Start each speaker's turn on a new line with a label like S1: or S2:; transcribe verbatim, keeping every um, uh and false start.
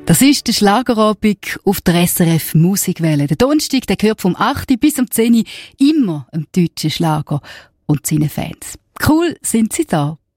S1: Das ist der Schlagerabend auf der S R F Musikwelle. Der Donnerstag, der gehört vom acht bis um zehn immer im deutschen Schlager und seinen Fans. Cool sind sie da.